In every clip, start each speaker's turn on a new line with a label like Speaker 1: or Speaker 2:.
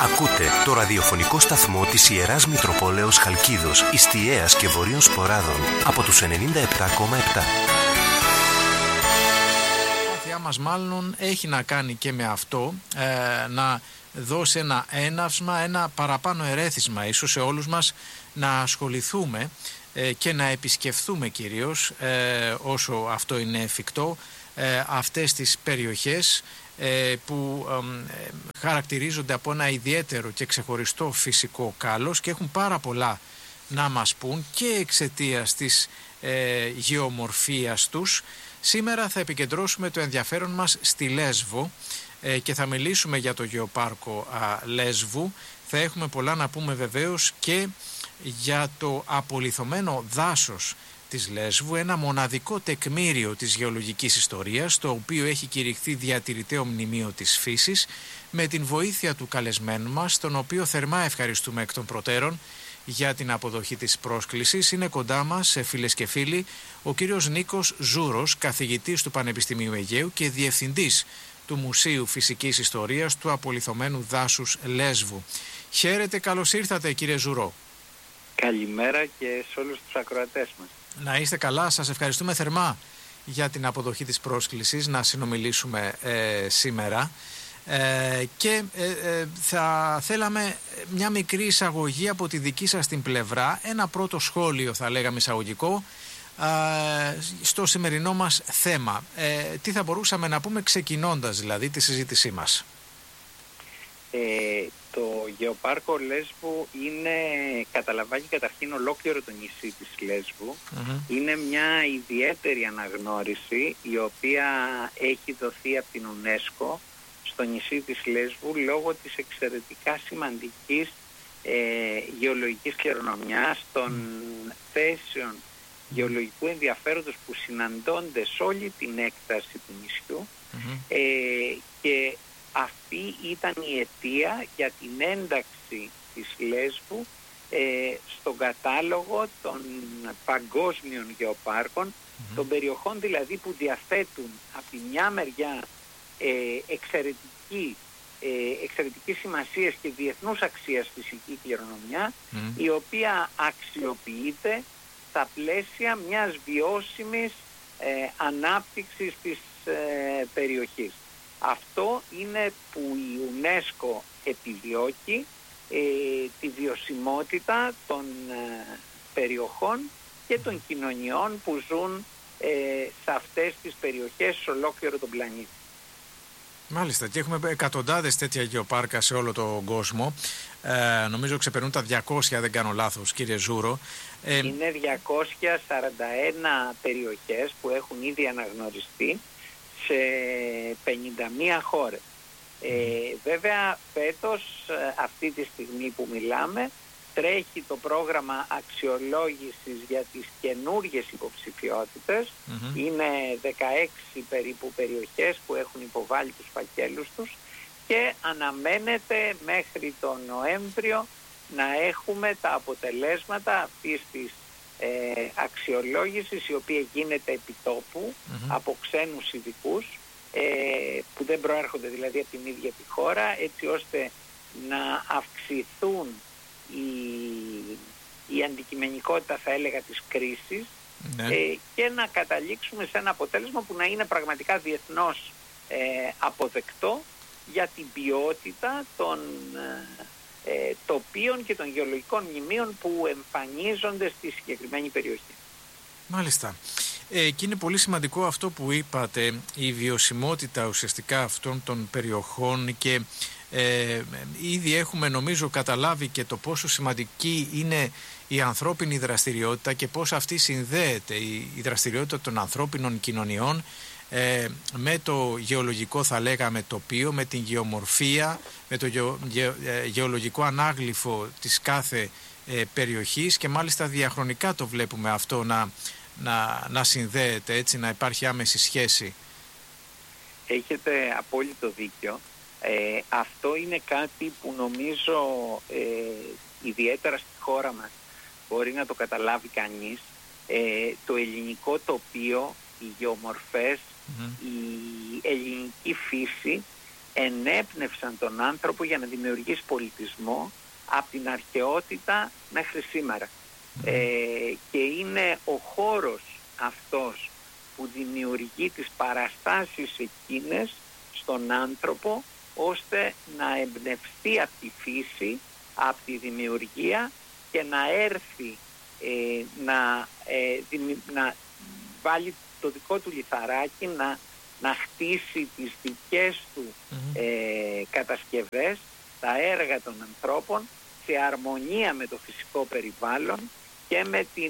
Speaker 1: Ακούτε το ραδιοφωνικό σταθμό της Ιεράς Μητροπόλεως Χαλκίδος, Ιστιαίας και Βορείων Σποράδων από τους 97,7.
Speaker 2: Η μας μάλλον έχει να κάνει και με αυτό, να δώσει ένα έναυσμα, ένα παραπάνω ερέθισμα ίσως σε όλους μας να ασχοληθούμε και να επισκεφθούμε κυρίως, όσο αυτό είναι εφικτό, αυτές τις περιοχές που χαρακτηρίζονται από ένα ιδιαίτερο και ξεχωριστό φυσικό κάλος και έχουν πάρα πολλά να μας πούν και εξαιτίας της γεωμορφίας τους. Σήμερα θα επικεντρώσουμε το ενδιαφέρον μας στη Λέσβο και θα μιλήσουμε για το γεωπάρκο Λέσβου. Θα έχουμε πολλά να πούμε βεβαίως και για το απολιθωμένο δάσος της Λέσβου, ένα μοναδικό τεκμήριο της γεωλογικής ιστορίας, το οποίο έχει κηρυχθεί διατηρηταίο μνημείο της φύσης, με την βοήθεια του καλεσμένου μας, τον οποίο θερμά ευχαριστούμε εκ των προτέρων για την αποδοχή της πρόσκλησης. Είναι κοντά μας, φίλες και φίλοι, ο κύριος Νίκος Ζούρος, καθηγητής του Πανεπιστημίου Αιγαίου και διευθυντής του Μουσείου Φυσικής Ιστορίας του Απολιθωμένου Δάσους Λέσβου. Χαίρετε, καλώς ήρθατε κύριε Ζουρό.
Speaker 3: Καλημέρα και σε όλους τους ακροατές μας.
Speaker 2: Να είστε καλά, σας ευχαριστούμε θερμά για την αποδοχή της πρόσκλησης να συνομιλήσουμε σήμερα και θα θέλαμε μια μικρή εισαγωγή από τη δική σας την πλευρά, ένα πρώτο σχόλιο θα λέγαμε εισαγωγικό στο σημερινό μας θέμα. Τι θα μπορούσαμε να πούμε ξεκινώντας δηλαδή τη συζήτησή μας?
Speaker 3: Το γεωπάρκο Λέσβου καταλαμβάνει καταρχήν ολόκληρο το νησί της Λέσβου. Είναι μια ιδιαίτερη αναγνώριση η οποία έχει δοθεί από την UNESCO στο νησί της Λέσβου λόγω της εξαιρετικά σημαντικής γεωλογικής κληρονομιάς, των θέσεων γεωλογικού ενδιαφέροντος που συναντώνται σε όλη την έκταση του νησιού και αυτή ήταν η αιτία για την ένταξη της Λέσβου στον κατάλογο των παγκόσμιων γεωπάρκων, των περιοχών δηλαδή που διαθέτουν από τη μια μεριά εξαιρετική σημασία και διεθνούς αξίας φυσική κληρονομιά, η οποία αξιοποιείται στα πλαίσια μιας βιώσιμης ανάπτυξης της περιοχής. Αυτό είναι που η UNESCO επιδιώκει, τη βιωσιμότητα των περιοχών και των κοινωνιών που ζουν σε αυτές τις περιοχές σε ολόκληρο τον πλανήτη.
Speaker 2: Μάλιστα, και έχουμε εκατοντάδες τέτοια γεωπάρκα σε όλο τον κόσμο. Νομίζω ξεπερνούν τα 200, δεν κάνω λάθος, κύριε Ζούρο.
Speaker 3: Είναι 241 περιοχές που έχουν ήδη αναγνωριστεί σε 51 χώρες. Βέβαια φέτος, αυτή τη στιγμή που μιλάμε, τρέχει το πρόγραμμα αξιολόγησης για τις καινούργιες υποψηφιότητες. Είναι 16 περίπου περιοχές που έχουν υποβάλει τους φακέλους τους και αναμένεται μέχρι τον Νοέμβριο να έχουμε τα αποτελέσματα αυτής της αξιολόγησης, η οποία γίνεται επιτόπου από ξένους ειδικούς που δεν προέρχονται δηλαδή από την ίδια τη χώρα, έτσι ώστε να αυξηθούν η αντικειμενικότητα, θα έλεγα, της κρίσης και να καταλήξουμε σε ένα αποτέλεσμα που να είναι πραγματικά διεθνώς αποδεκτό για την ποιότητα των τοπίων και των γεωλογικών μνημείων που εμφανίζονται στη συγκεκριμένη περιοχή.
Speaker 2: Μάλιστα. Και είναι πολύ σημαντικό αυτό που είπατε, η βιωσιμότητα ουσιαστικά αυτών των περιοχών και ήδη έχουμε νομίζω καταλάβει και το πόσο σημαντική είναι η ανθρώπινη δραστηριότητα και πώς αυτή συνδέεται η δραστηριότητα των ανθρώπινων κοινωνιών με το γεωλογικό, θα λέγαμε, τοπίο, με την γεωμορφία, με το γεωλογικό ανάγλυφο της κάθε περιοχής και μάλιστα διαχρονικά το βλέπουμε αυτό να συνδέεται, έτσι, να υπάρχει άμεση σχέση.
Speaker 3: Έχετε απόλυτο δίκιο. Αυτό είναι κάτι που νομίζω ιδιαίτερα στη χώρα μας μπορεί να το καταλάβει κανείς. Το ελληνικό τοπίο, οι γεωμορφές, η ελληνική φύση ενέπνευσαν τον άνθρωπο για να δημιουργήσει πολιτισμό από την αρχαιότητα μέχρι σήμερα. Και είναι ο χώρος αυτός που δημιουργεί τις παραστάσεις εκείνες στον άνθρωπο, ώστε να εμπνευστεί από τη φύση, από τη δημιουργία και να έρθει να βάλει το δικό του λιθαράκι, να χτίσει τις δικές του κατασκευές, τα έργα των ανθρώπων σε αρμονία με το φυσικό περιβάλλον και με την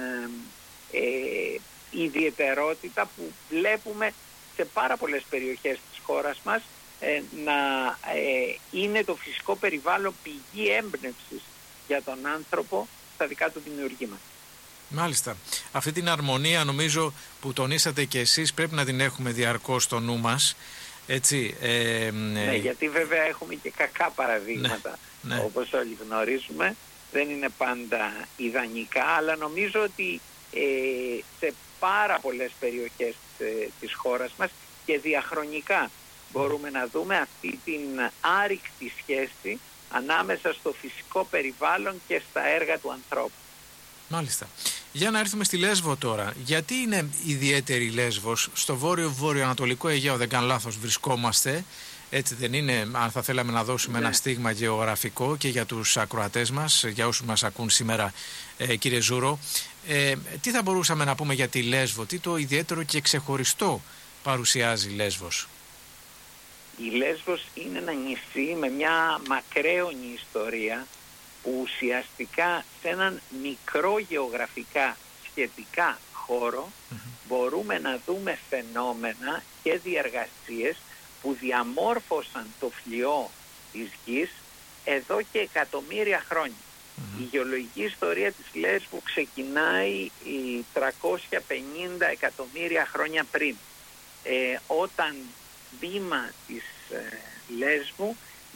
Speaker 3: ιδιαιτερότητα που βλέπουμε σε πάρα πολλές περιοχές της χώρας μας, να είναι το φυσικό περιβάλλον πηγή έμπνευσης για τον άνθρωπο στα δικά του δημιουργήματα.
Speaker 2: Μάλιστα. Αυτή την αρμονία νομίζω που τονίσατε και εσείς πρέπει να την έχουμε διαρκώς στο νου μας. Έτσι,
Speaker 3: ναι, γιατί βέβαια έχουμε και κακά παραδείγματα, ναι. Όπως όλοι γνωρίζουμε, δεν είναι πάντα ιδανικά, αλλά νομίζω ότι σε πάρα πολλές περιοχές της χώρας μας και διαχρονικά μπορούμε να δούμε αυτή την άρρηκτη σχέση ανάμεσα στο φυσικό περιβάλλον και στα έργα του ανθρώπου.
Speaker 2: Μάλιστα. Για να έρθουμε στη Λέσβο τώρα. Γιατί είναι ιδιαίτερη η Λέσβος? Στο βόρειο-ανατολικό Αιγαίο, δεν κάνω λάθος, βρισκόμαστε. Έτσι δεν είναι? Αν θα θέλαμε να δώσουμε ένα στίγμα γεωγραφικό και για τους ακροατές μας, για όσους μας ακούν σήμερα, κύριε Ζούρο, τι θα μπορούσαμε να πούμε για τη Λέσβο? Τι το ιδιαίτερο και ξεχωριστό παρουσιάζει η Λέσβος?
Speaker 3: Η Λέσβος είναι ένα νησί με μια μακραίωνη ιστορία, που ουσιαστικά σε έναν μικρό γεωγραφικά σχετικά χώρο μπορούμε να δούμε φαινόμενα και διεργασίες που διαμόρφωσαν το φλοιό της γης εδώ και εκατομμύρια χρόνια. Η γεωλογική ιστορία της Λέσβου ξεκινάει 350 εκατομμύρια χρόνια πριν, όταν βήμα της Λέσβου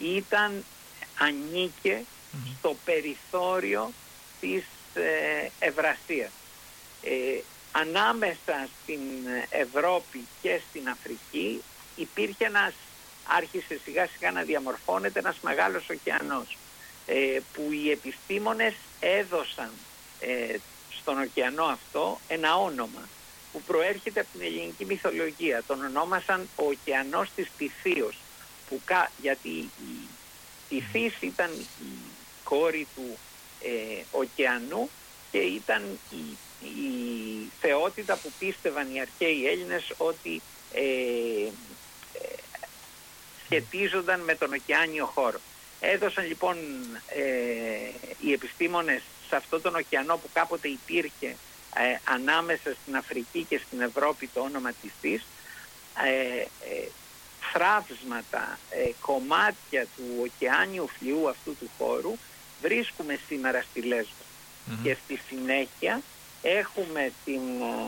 Speaker 3: ανήκε στο περιθώριο της Ευρασίας. Ανάμεσα στην Ευρώπη και στην Αφρική άρχισε σιγά σιγά να διαμορφώνεται ένας μεγάλος ωκεανός, που οι επιστήμονες έδωσαν στον ωκεανό αυτό ένα όνομα που προέρχεται από την ελληνική μυθολογία. Τον ονόμασαν ο ωκεανός της Τυθίος, γιατί η Τυθής ήταν η κόρη του ωκεανού και ήταν η θεότητα που πίστευαν οι αρχαίοι Έλληνες ότι σχετίζονταν με τον ωκεάνιο χώρο. Έδωσαν λοιπόν οι επιστήμονες σε αυτόν τον ωκεανό που κάποτε υπήρχε ανάμεσα στην Αφρική και στην Ευρώπη το όνομα της Τυθής, θράψματα, κομμάτια του ωκεάνιου φλοιού αυτού του χώρου βρίσκουμε σήμερα στη Λέσβο. Και στη συνέχεια έχουμε την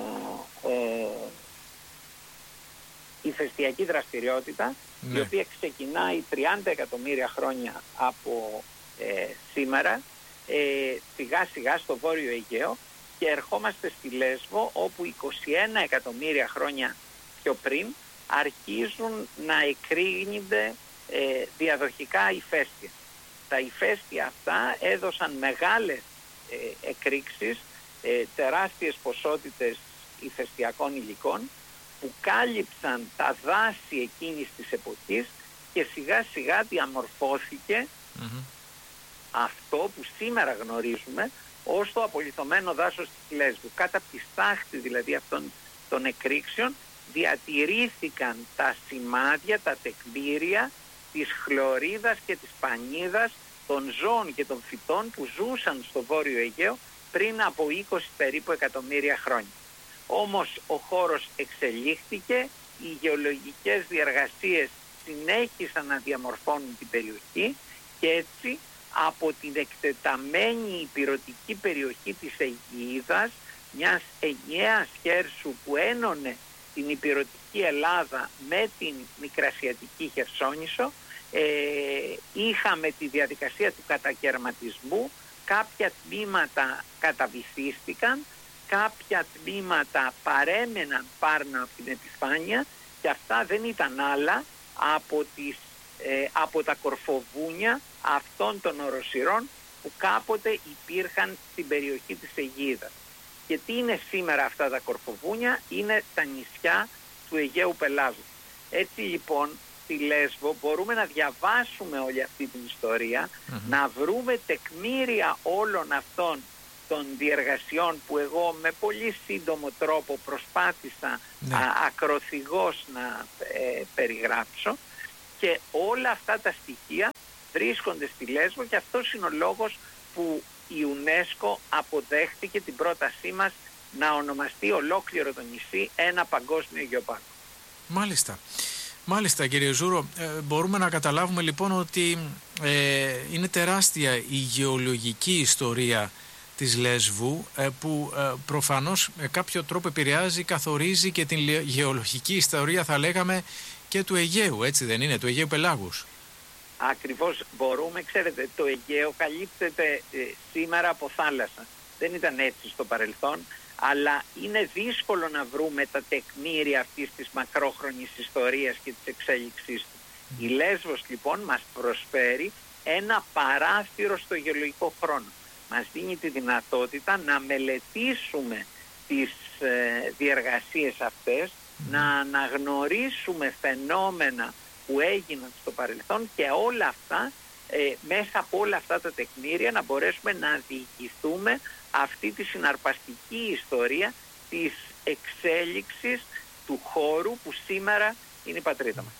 Speaker 3: ηφαιστειακή δραστηριότητα, η οποία ξεκινάει 30 εκατομμύρια χρόνια από σήμερα, σιγά σιγά στο Βόρειο Αιγαίο, και ερχόμαστε στη Λέσβο, όπου 21 εκατομμύρια χρόνια πιο πριν αρχίζουν να εκρήγνονται διαδοχικά ηφαίστεια. Τα ηφαίστεια αυτά έδωσαν μεγάλες εκρήξεις, τεράστιες ποσότητες ηφαιστειακών υλικών που κάλυψαν τα δάση εκείνης της εποχής, και σιγά σιγά διαμορφώθηκε αυτό που σήμερα γνωρίζουμε ως το απολιθωμένο δάσος της Λέσβου. Κάτω από τη στάχτη δηλαδή αυτών των εκρήξεων διατηρήθηκαν τα σημάδια, τα τεκμήρια της χλωρίδας και της πανίδας των ζώων και των φυτών που ζούσαν στο Βόρειο Αιγαίο πριν από 20 περίπου εκατομμύρια χρόνια. Όμως ο χώρος εξελίχθηκε, οι γεωλογικές διεργασίες συνέχισαν να διαμορφώνουν την περιοχή, και έτσι από την εκτεταμένη ηπειρωτική περιοχή της Αιγαίδας, μιας ενιαίας χέρσου που ένωνε την ηπειρωτική Ελλάδα με την Μικρασιατική Χερσόνησο, είχαμε τη διαδικασία του κατακερματισμού. Κάποια τμήματα καταβυθίστηκαν, κάποια τμήματα παρέμεναν πάνω από την επιφάνεια, και αυτά δεν ήταν άλλα από τις από τα κορφοβούνια αυτών των οροσειρών που κάποτε υπήρχαν στην περιοχή της Αιγίδας. Και τι είναι σήμερα αυτά τα κορφοβούνια? Είναι τα νησιά του Αιγαίου Πελάγου. Έτσι λοιπόν στη Λέσβο μπορούμε να διαβάσουμε όλη αυτή την ιστορία, να βρούμε τεκμήρια όλων αυτών των διεργασιών που εγώ με πολύ σύντομο τρόπο προσπάθησα ακροθυγώς να περιγράψω, και όλα αυτά τα στοιχεία βρίσκονται στη Λέσβο, και αυτός είναι ο λόγος που η UNESCO αποδέχτηκε την πρότασή μας να ονομαστεί ολόκληρο το νησί ένα παγκόσμιο γεωπάρκο.
Speaker 2: Μάλιστα κύριε Ζούρο, μπορούμε να καταλάβουμε λοιπόν ότι είναι τεράστια η γεωλογική ιστορία της Λέσβου, που προφανώς με κάποιο τρόπο επηρεάζει, καθορίζει και την γεωλογική ιστορία, θα λέγαμε, και του Αιγαίου, έτσι δεν είναι, του Αιγαίου Πελάγους?
Speaker 3: Ακριβώς, μπορούμε, ξέρετε, το Αιγαίο καλύπτεται σήμερα από θάλασσα. Δεν ήταν έτσι στο παρελθόν, αλλά είναι δύσκολο να βρούμε τα τεκμήρια αυτής της μακρόχρονης ιστορίας και της εξέλιξής του. Η Λέσβος λοιπόν μας προσφέρει ένα παράθυρο στο γεωλογικό χρόνο. Μας δίνει τη δυνατότητα να μελετήσουμε τις διεργασίες αυτές, να αναγνωρίσουμε φαινόμενα που έγιναν στο παρελθόν, και όλα αυτά, μέσα από όλα αυτά τα τεκμήρια, να μπορέσουμε να διηγηθούμε αυτή τη συναρπαστική ιστορία της εξέλιξης του χώρου που σήμερα είναι η πατρίδα μας.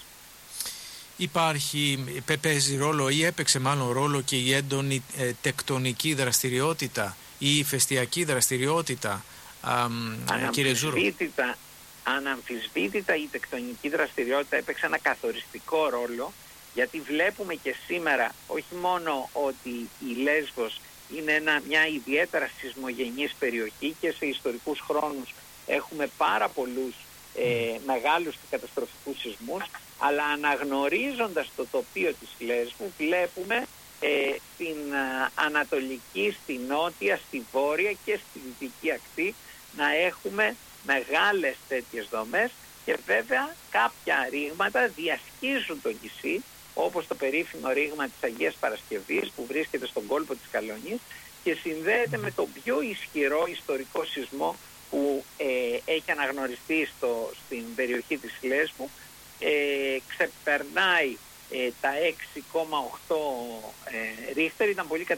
Speaker 2: Παίζει ρόλο, ή έπαιξε μάλλον ρόλο, και η έντονη τεκτονική δραστηριότητα ή η ηφαιστειακή δραστηριότητα, κύριε Ζούρο?
Speaker 3: Αναμφισβήτητα η τεκτονική δραστηριότητα έπαιξε ένα καθοριστικό ρόλο, γιατί βλέπουμε και σήμερα όχι μόνο ότι η Λέσβος είναι μια ιδιαίτερα σεισμογενής περιοχή, και σε ιστορικούς χρόνους έχουμε πάρα πολλούς μεγάλους και καταστροφικούς σεισμούς, αλλά αναγνωρίζοντας το τοπίο της Λέσβου βλέπουμε στην ανατολική, στη νότια, στη βόρεια και στη δυτική ακτή να έχουμε μεγάλες τέτοιες δομές, και βέβαια κάποια ρήγματα διασχίζουν το νησί, όπως το περίφημο ρήγμα της Αγίας Παρασκευής που βρίσκεται στον κόλπο της Καλονής και συνδέεται με τον πιο ισχυρό ιστορικό σεισμό που έχει αναγνωριστεί στην περιοχή της Λέσβου. Ξεπερνάει τα 6,8 ρίχτερ, ήταν πολύ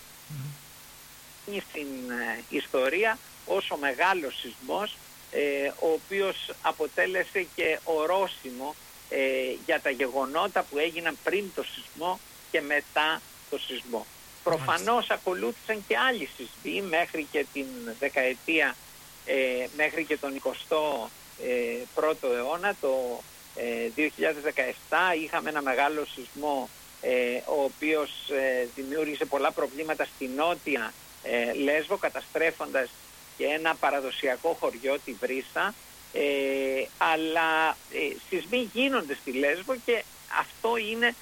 Speaker 3: στην ιστορία ως ο μεγάλος σεισμός, ο οποίος αποτέλεσε και ορόσημο για τα γεγονότα που έγιναν πριν το σεισμό και μετά το σεισμό. Προφανώς ακολούθησαν και άλλοι σεισμοί μέχρι και την δεκαετία, μέχρι και τον 21ο αιώνα. Το 2017 είχαμε ένα μεγάλο σεισμό, ο οποίος δημιούργησε πολλά προβλήματα στη νότια Λέσβο, καταστρέφοντας και ένα παραδοσιακό χωριό, τη Βρύσα, αλλά σεισμοί γίνονται στη Λέσβο, και αυτό είναι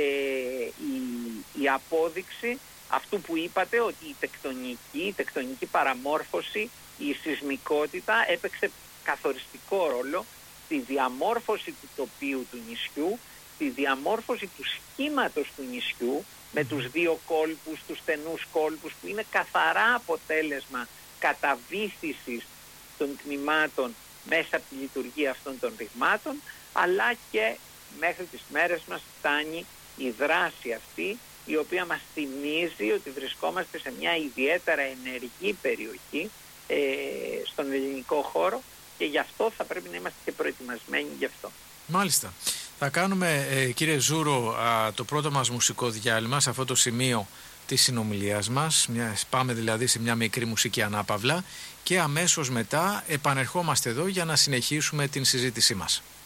Speaker 3: η απόδειξη αυτού που είπατε, ότι η τεκτονική παραμόρφωση, η σεισμικότητα έπαιξε καθοριστικό ρόλο στη διαμόρφωση του τοπίου του νησιού, στη διαμόρφωση του σχήματος του νησιού, με τους δύο κόλπους, τους στενούς κόλπους, που είναι καθαρά αποτέλεσμα καταβύθισης των τμήματων μέσα από τη λειτουργία αυτών των ρηγμάτων, αλλά και μέχρι τις μέρες μας φτάνει η δράση αυτή, η οποία μας θυμίζει ότι βρισκόμαστε σε μια ιδιαίτερα ενεργή περιοχή στον ελληνικό χώρο, και γι' αυτό θα πρέπει να είμαστε και προετοιμασμένοι γι' αυτό.
Speaker 2: Μάλιστα. Θα κάνουμε, κύριε Ζούρο, το πρώτο μας μουσικό διάλειμμα σε αυτό το σημείο της συνομιλίας μας. Πάμε δηλαδή σε μια μικρή μουσική ανάπαυλα, και αμέσως μετά επανερχόμαστε εδώ για να συνεχίσουμε την συζήτησή μας.